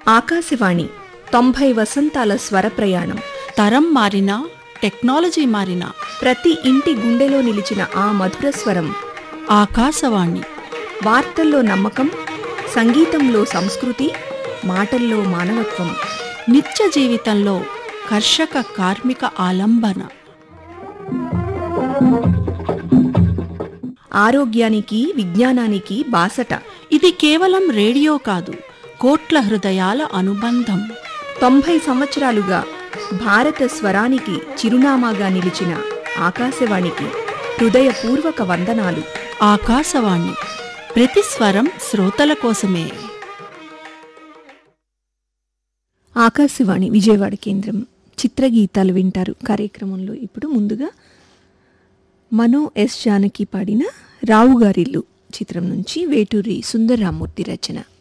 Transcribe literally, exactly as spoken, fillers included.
ఆకాశవాణి తొంభై వసంతాల స్వర ప్రయాణం. తరం మారినా టెక్నాలజీ మారినా ప్రతి ఇంటి గుండెలో నిలిచిన ఆ మధుర స్వరం ఆకాశవాణి. వార్తల్లో నమ్మకం, సంగీతంలో సంస్కృతి, మాటల్లో మానవత్వం. నిత్య జీవితంలో కర్షక కార్మిక ఆలంబన. ఆరోగ్యానికి విజ్ఞానానికి బాసట. ఇది కేవలం రేడియో కాదు, కోట్ల హృదయాల అనుబంధం. తొంభై సంవత్సరాలుగా భారత స్వరానికి చిరునామాగా నిలిచిన ఆకాశవాణికి హృదయపూర్వక వందనాలు. ఆకాశవాణి, ప్రతి స్వరం శ్రోతల కోసమే. ఆకాశవాణి విజయవాడ కేంద్రం చిత్రగీతాలు వింటారు కార్యక్రమంలో. ఇప్పుడు ముందుగా మనో ఎస్ జానకి పాడిన రావుగారిల్లు చిత్రం నుంచి వేటూరి సుందరరామూర్తి రచన.